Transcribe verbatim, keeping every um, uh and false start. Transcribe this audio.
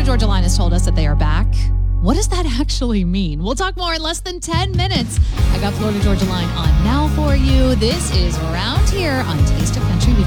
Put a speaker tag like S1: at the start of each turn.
S1: Florida Georgia Line has told us that they are back. What does that actually mean? We'll talk more in less than ten minutes. I got Florida Georgia Line on now for you. This is Around Here on Taste of